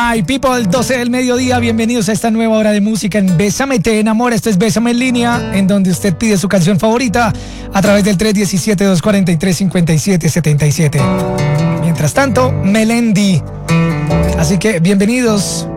My people, 12 del mediodía, bienvenidos a esta nueva hora de música en Bésame Te Enamora. Esto es Bésame en Línea, en donde usted pide su canción favorita a través del 317-243-5777. Mientras tanto, Melendi. Así que bienvenidos.